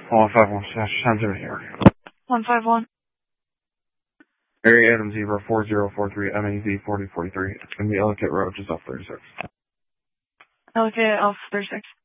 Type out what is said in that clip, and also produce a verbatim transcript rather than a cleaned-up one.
one five one, Sounds in here. one five one. Area Adam Zebra four zero four three, M A Z forty forty-three. It's going to be Ellicott Road, just off thirty-six. Ellicott off thirty-six.